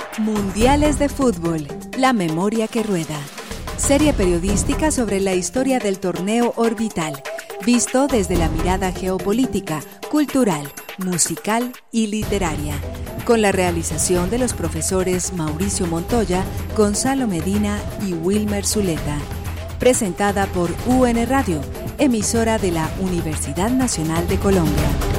Mundiales de Fútbol, la memoria que rueda. Serie periodística sobre la historia del torneo orbital, visto desde la mirada geopolítica, cultural, musical y literaria, con la realización de los profesores Mauricio Montoya, Gonzalo Medina y Wilmer Zuleta. Presentada por UN Radio, emisora de la Universidad Nacional de Colombia.